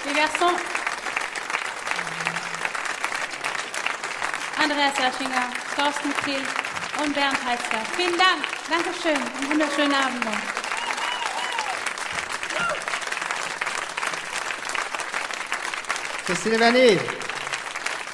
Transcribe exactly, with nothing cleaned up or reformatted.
Les garçons. Andreas Erschinger, Thorsten Kehl und Bernd Heitzler. Vielen Dank. Dankeschön. Einen wunderschönen Abend noch. Christine Vernier.